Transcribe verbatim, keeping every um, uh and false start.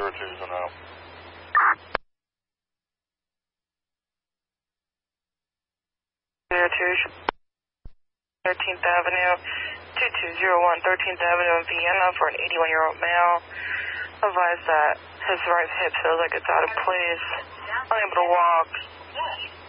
zero two is now. zero two, thirteenth Avenue, two two zero one thirteenth Avenue in Vienna for an eighty-one-year-old male. Advised that his right hip feels like it's out of place, unable to walk.